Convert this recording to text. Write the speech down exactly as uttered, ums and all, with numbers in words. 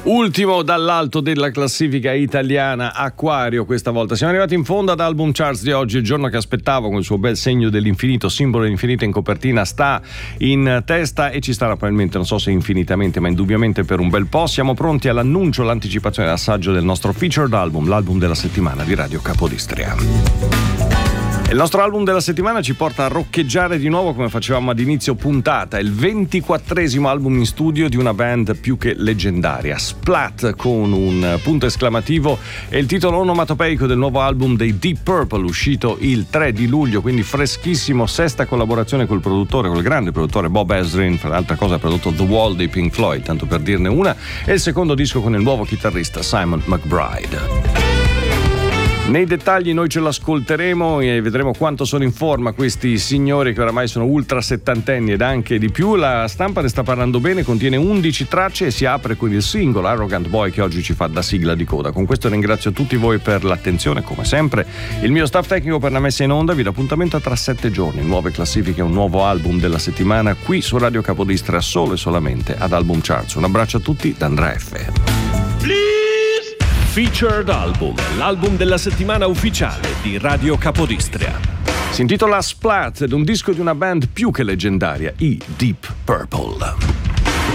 Ultimo dall'alto della classifica italiana, Acquario questa volta. Siamo arrivati in fondo ad Album Charts di oggi, il giorno che aspettavo, con il suo bel segno dell'infinito, simbolo dell'infinito in copertina, sta in testa e ci starà probabilmente, non so se infinitamente, ma indubbiamente per un bel po'. Siamo pronti all'annuncio, l'anticipazione e l'assaggio del nostro featured album, l'album della settimana di Radio Capodistria. Il nostro album della settimana ci porta a roccheggiare di nuovo come facevamo ad inizio puntata, il ventiquattresimo album in studio di una band più che leggendaria, Splat, con un punto esclamativo, è il titolo onomatopeico del nuovo album dei Deep Purple, uscito il tre di luglio, quindi freschissimo, sesta collaborazione col produttore, col grande produttore Bob Ezrin, fra l'altra cosa ha prodotto The Wall dei Pink Floyd, tanto per dirne una, e il secondo disco con il nuovo chitarrista Simon McBride. Nei dettagli noi ce l'ascolteremo e vedremo quanto sono in forma questi signori che oramai sono ultra settantenni ed anche di più. La stampa ne sta parlando bene, contiene undici tracce e si apre con il singolo Arrogant Boy che oggi ci fa da sigla di coda. Con questo ringrazio tutti voi per l'attenzione, come sempre, il mio staff tecnico per la messa in onda. Vi do appuntamento tra sette giorni, nuove classifiche, un nuovo album della settimana qui su Radio Capodistria, solo e solamente ad Album Charts. Un abbraccio a tutti da Andrea F. Featured Album, l'album della settimana ufficiale di Radio Capodistria. Si intitola Splat ed è un disco di una band più che leggendaria, i Deep Purple.